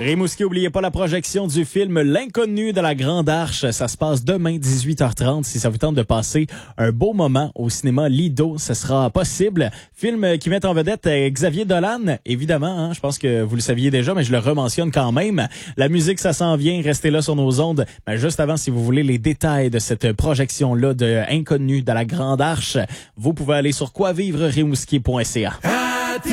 Rimouski, oubliez pas la projection du film L'Inconnu de la Grande Arche. Ça se passe demain, 18h30. Si ça vous tente de passer un beau moment au cinéma Lido, ce sera possible. Film qui met en vedette Xavier Dolan, évidemment. Hein, je pense que vous le saviez déjà, mais je le rementionne quand même. La musique, ça s'en vient. Restez là sur nos ondes. Mais juste avant, si vous voulez les détails de cette projection-là de Inconnu de la Grande Arche, vous pouvez aller sur quoivivrerimouski.ca.